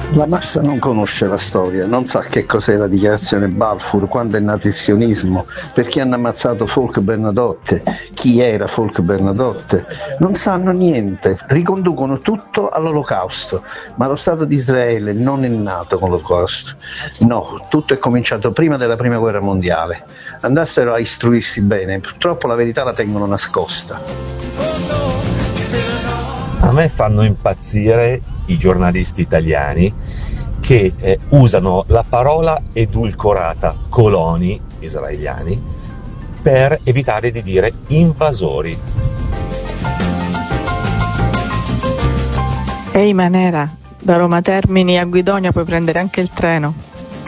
La massa non conosce la storia, non sa che cos'è la dichiarazione Balfour, quando è nato il sionismo, perché hanno ammazzato Folk Bernadotte, chi era Folk Bernadotte. Non sanno niente, riconducono tutto all'Olocausto, ma lo Stato di Israele non è nato con l'Olocausto. No, tutto è cominciato prima della Prima Guerra Mondiale. Andassero a istruirsi bene, purtroppo la verità la tengono nascosta. A me fanno impazzire i giornalisti italiani che usano la parola edulcorata coloni israeliani per evitare di dire invasori. Ehi Manera, da Roma Termini a Guidonia puoi prendere anche il treno.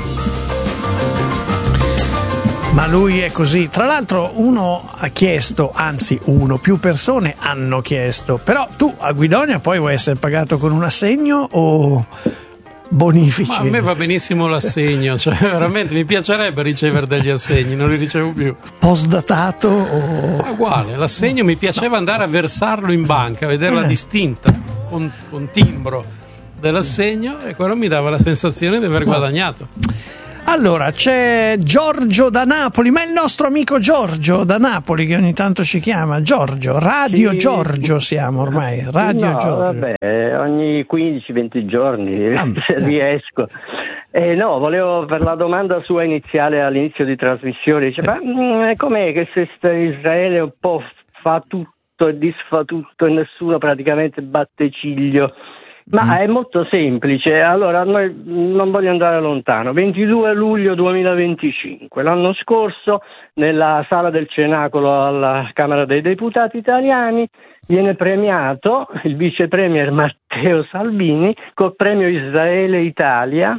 Ma lui è così. Tra l'altro uno ha chiesto, anzi più persone hanno chiesto, però tu a Guidonia poi vuoi essere pagato con un assegno o bonifici? Ma a me va benissimo l'assegno, cioè veramente mi piacerebbe ricevere degli assegni, non li ricevo più. Postdatato o... È uguale, l'assegno mi piaceva andare a versarlo in banca, vederla distinta con timbro dell'assegno, e quello mi dava la sensazione di aver guadagnato. Allora, c'è Giorgio da Napoli, ma è il nostro amico Giorgio da Napoli che ogni tanto ci chiama. Giorgio, Radio sì. Giorgio siamo ormai, Radio no, Giorgio. Vabbè, ogni 15-20 giorni se riesco. No, volevo per la domanda sua iniziale all'inizio di trasmissione, dice, ma com'è che se Israele un po' fa tutto e disfa tutto e nessuno praticamente batte ciglio? Ma è molto semplice. Allora, noi non voglio andare lontano. 22 luglio 2025, l'anno scorso, nella sala del Cenacolo alla Camera dei Deputati italiani, viene premiato il vice premier Matteo Salvini col premio Israele Italia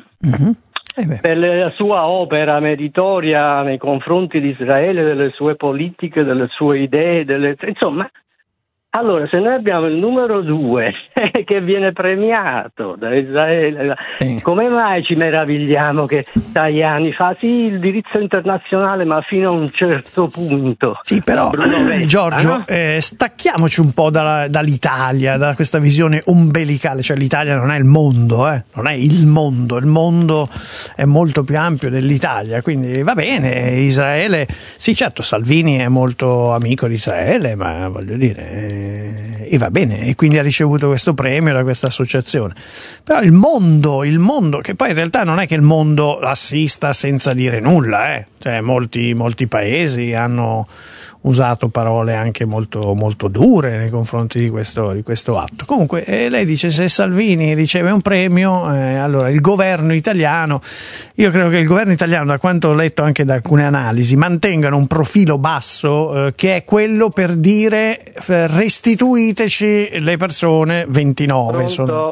per la sua opera meritoria nei confronti di Israele, delle sue politiche, delle sue idee, insomma. Allora, se noi abbiamo il numero 2 che viene premiato da Israele, come mai ci meravigliamo che Tajani fa sì il diritto internazionale ma fino a un certo punto? Sì, però Giorgio, stacchiamoci un po' dall'Italia, da questa visione ombelicale, cioè l'Italia non è il mondo, non è il mondo è molto più ampio dell'Italia, quindi va bene, Israele, sì certo Salvini è molto amico di Israele, ma voglio dire... e va bene, e quindi ha ricevuto questo premio da questa associazione. Però il mondo, che poi in realtà non è che il mondo assista senza dire nulla, cioè molti paesi hanno usato parole anche molto, molto dure nei confronti di questo atto. Comunque lei dice se Salvini riceve un premio, allora il governo italiano, io credo che il governo italiano, da quanto ho letto anche da alcune analisi, mantengano un profilo basso che è quello per dire restituiteci le persone 29.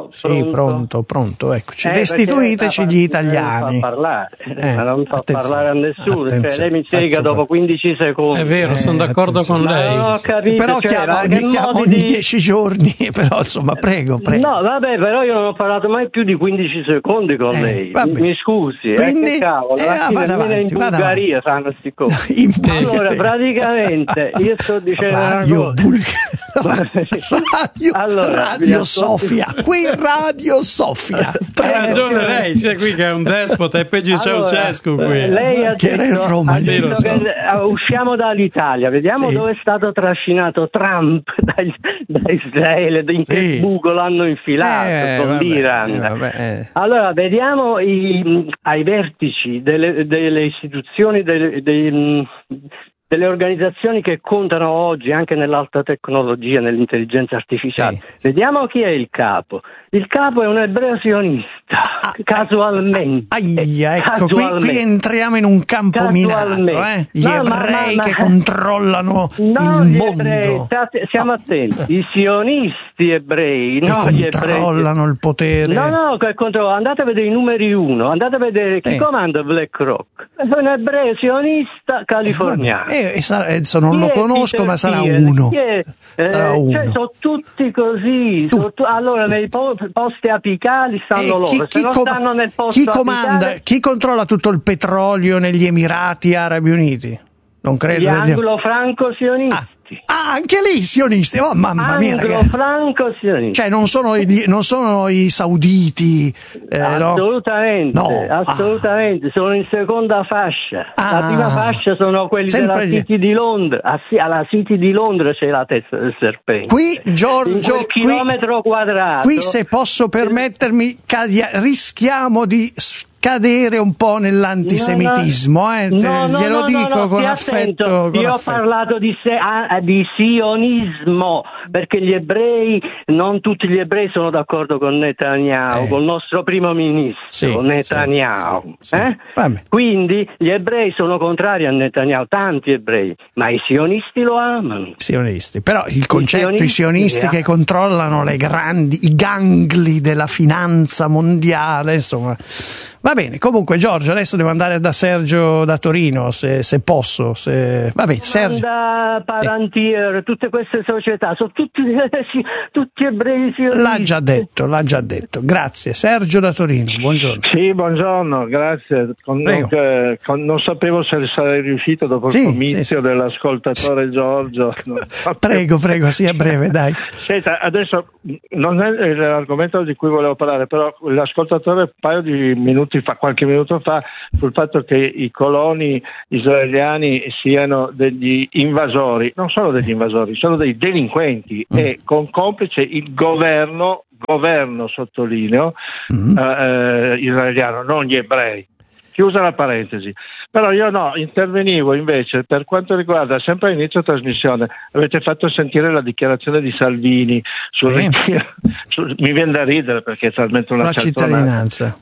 Pronto, eccoci, restituiteci gli italiani. Non fa parlare a nessuno, cioè, lei mi spiega dopo 15 secondi. È vero, sono d'accordo con lei. No, capito, però chiama ogni 10 giorni, però insomma, prego. No, vabbè, però io non ho parlato mai più di 15 secondi con lei. Mi scusi, quindi, che cavolo, in Bulgaria fanno sti cosi. Allora, praticamente, io sto dicendo Radio Sofia, qui Radio Sofia. Ha ragione lei, c'è qui che è un despota e peggio Ceausescu qui. Lei ha che detto, Roma, che usciamo dall'Italia, vediamo dove è stato trascinato Trump da Israele, in che buco l'hanno infilato con l'Iran. Allora, vediamo ai vertici delle istituzioni, delle organizzazioni che contano oggi anche nell'alta tecnologia, nell'intelligenza artificiale. Vediamo chi è il capo. Il capo è un ebreo sionista, casualmente. Ecco, qui entriamo in un campo minato, Gli ebrei che controllano il mondo. Ebrei, siamo attenti, i sionisti ebrei, che controllano il potere. Andate a vedere i numeri 1, andate a vedere chi comanda BlackRock. È un ebreo sionista californiano. Non lo conosco, ma sarà uno. Cioè, sono tutti così. Allora, nei posti apicali stanno loro. Se non stanno nel posto apicale, chi controlla tutto il petrolio negli Emirati Arabi Uniti? Non credo. Gli anglo-franco-sionisti. sionisti. Ah, anche lì sionisti, oh mamma mia, ragazzi. Franco-sionisti. Cioè non sono i sauditi, assolutamente, no? Assolutamente, sono in seconda fascia. La prima fascia sono quelli della City di Londra. Alla City di Londra c'è la testa del serpente. Qui, Giorgio, chilometro quadrato. Qui, se posso permettermi, rischiamo di cadere un po' nell'antisemitismo, glielo dico con affetto. Io ho parlato di sionismo, perché gli ebrei, non tutti gli ebrei sono d'accordo con Netanyahu, col nostro primo ministro Netanyahu. Sì. Quindi gli ebrei sono contrari a Netanyahu, tanti ebrei, ma i sionisti lo amano. Sionisti, però il concetto, i sionisti che controllano i gangli della finanza mondiale, insomma. Va bene, comunque Giorgio, adesso devo andare da Sergio da Torino, se posso. Va bene, Sergio. Palantir, tutte queste società, sono tutti ebrei sionisti. L'ha già detto. Grazie. Sergio da Torino, buongiorno. Sì, buongiorno, grazie. Non sapevo se sarei riuscito dopo il comizio dell'ascoltatore Giorgio. Prego, sia breve, dai. Senta, adesso non è l'argomento di cui volevo parlare, però l'ascoltatore un paio di minuti qualche minuto fa, sul fatto che i coloni israeliani siano degli invasori. Non sono degli invasori, sono dei delinquenti e con complice il governo sottolineo, israeliano, non gli ebrei. Chiusa la parentesi. Però io intervenivo invece per quanto riguarda, sempre all'inizio trasmissione, avete fatto sentire la dichiarazione di Salvini mi viene da ridere perché è talmente una cittadinanza.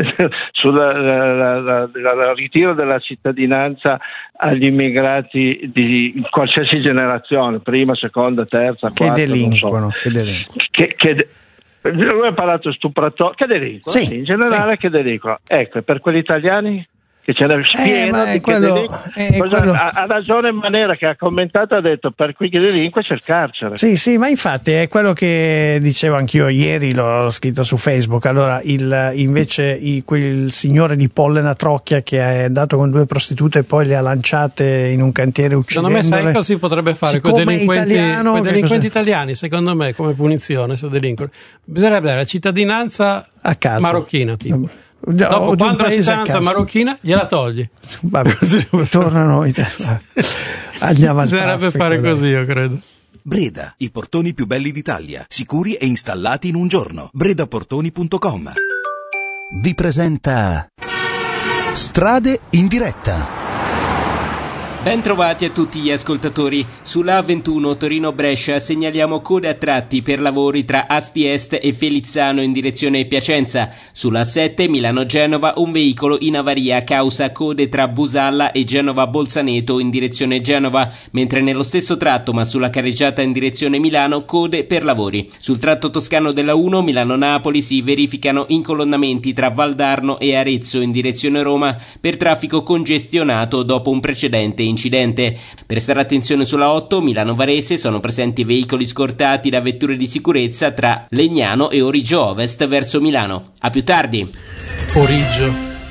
Sul ritiro della cittadinanza agli immigrati di qualsiasi generazione, prima, seconda, terza, quarta, che delinquono. Lui ha parlato stupratori, che delinquono, in generale che delinquono. Ecco, per quelli italiani che ce ne spieno ha ragione in maniera che ha commentato, ha detto per qui che delinque c'è il carcere. Sì, ma infatti è quello che dicevo anch'io ieri, l'ho scritto su Facebook. Allora quel signore di Pollena Trocchia che è andato con 2 prostitute e poi le ha lanciate in un cantiere uccidendole. Secondo me sai così potrebbe fare con i delinquenti italiani, secondo me, come punizione se delinquono. Bisognerebbe dare la cittadinanza a caso, marocchina tipo. Dopo quando la cittadinanza marocchina gliela togli. Vabbè, tornano andiamo al bisognerebbe fare così, io credo. Breda, i portoni più belli d'Italia, sicuri e installati in un giorno. bredaportoni.com vi presenta Strade in diretta. Ben trovati a tutti gli ascoltatori. Sulla A21 Torino-Brescia segnaliamo code a tratti per lavori tra Asti Est e Felizzano in direzione Piacenza. Sulla A7 Milano-Genova un veicolo in avaria causa code tra Busalla e Genova-Bolzaneto in direzione Genova, mentre nello stesso tratto ma sulla carreggiata in direzione Milano code per lavori. Sul tratto toscano della 1 Milano-Napoli si verificano incolonnamenti tra Valdarno e Arezzo in direzione Roma per traffico congestionato dopo un precedente incidente. Prestare attenzione sulla 8 Milano-Varese, sono presenti veicoli scortati da vetture di sicurezza tra Legnano e Origgio Ovest verso Milano. A più tardi. Origgio.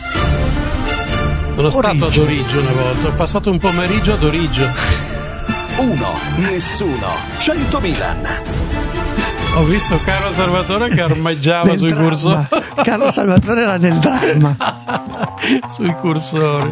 Sono stato ad Origgio una volta, ho passato un pomeriggio ad Origgio. 1, nessuno, 100 Milan. Ho visto Carlo Salvatore che armeggiava sui cursori. Carlo Salvatore era nel dramma. Sui cursori.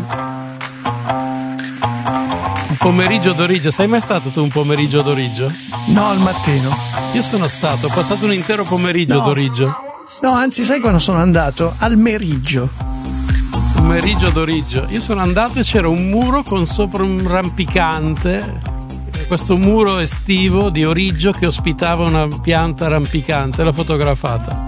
Un pomeriggio ad Origgio. Sei mai stato tu un pomeriggio ad Origgio? No, al mattino. Io sono stato, ho passato un intero pomeriggio ad Origgio. No, anzi, sai quando sono andato? Al meriggio. Un meriggio ad Origgio. Io sono andato e c'era un muro con sopra un rampicante, questo muro estivo di Origgio che ospitava una pianta rampicante, l'ho fotografata.